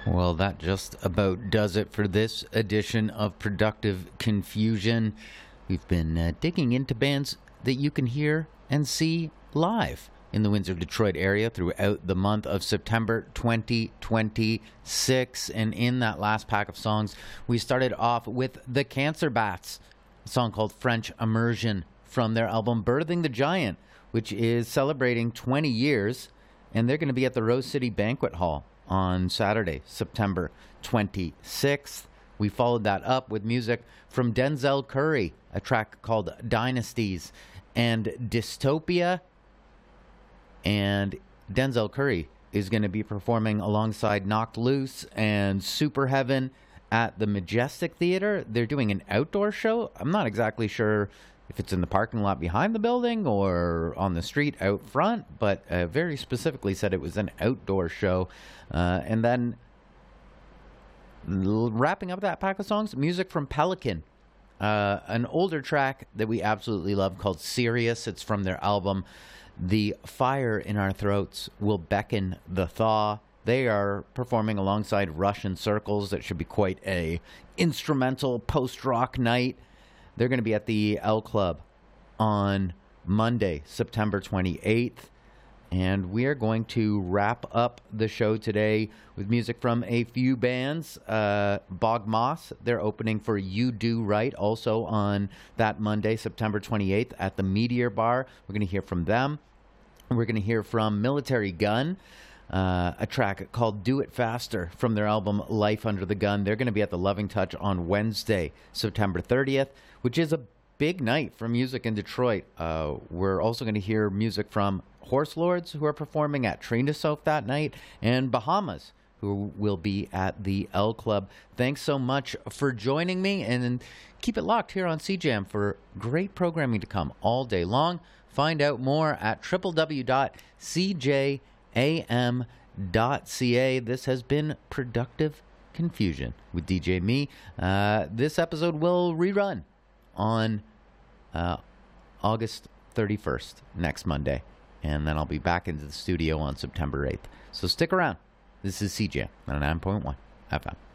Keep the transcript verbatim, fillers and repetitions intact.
Well, that just about does it for this edition of Productive Confusion. We've been uh, digging into bands that you can hear and see live in the Windsor, Detroit area throughout the month of September twenty twenty-six. And in that last pack of songs, we started off with the Cancer Bats, a song called French Immersion from their album Birthing the Giant, which is celebrating twenty years. And they're going to be at the Rose City Banquet Hall on Saturday, September twenty-sixth. We followed that up with music from Denzel Curry, a track called Dynasties and Dystopia. And Denzel Curry is going to be performing alongside Knocked Loose and Super Heaven at the Majestic Theater. They're doing an outdoor show. I'm not exactly sure if it's in the parking lot behind the building or on the street out front, but uh, very specifically said it was an outdoor show. Uh, and then l- wrapping up that pack of songs, music from Pelican, uh, an older track that we absolutely love called Sirius. It's from their album The Fire in Our Throats Will Beckon the Thaw. They are performing alongside Russian Circles. That should be quite a instrumental post-rock night. They're going to be at the L Club on Monday, September twenty-eighth. And we are going to wrap up the show today with music from a few bands. Uh, Bog Moss, they're opening for You Do Right, also on that Monday, September twenty-eighth, at the Meteor Bar. We're going to hear from them. We're going to hear from Military Gun, uh, a track called Do It Faster from their album Life Under the Gun. They're going to be at the Loving Touch on Wednesday, September thirtieth, which is a big night for music in Detroit. Uh, we're also going to hear music from Horse Lords, who are performing at Trinasof that night, and Bahamas, who will be at the L Club. Thanks so much for joining me, and keep it locked here on C Jam for great programming to come all day long. Find out more at w w w dot c j a m dot c a. This has been Productive Confusion with D J Me. Uh, this episode will rerun on uh, August thirty-first, next Monday. And then I'll be back into the studio on September eighth. So stick around. This is C J ninety-nine point one F M.